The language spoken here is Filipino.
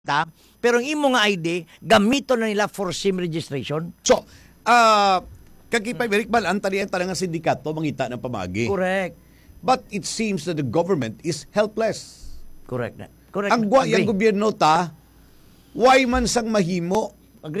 pero ang imo nga ID, gamito na nila for SIM registration. So, kakipay Berikbal, ang talian nga sindikato, mangita ng pamagi. Correct. But it seems that the government is helpless. Correct na. Correct. Ang yung Agree. gobyerno why man sang mahimo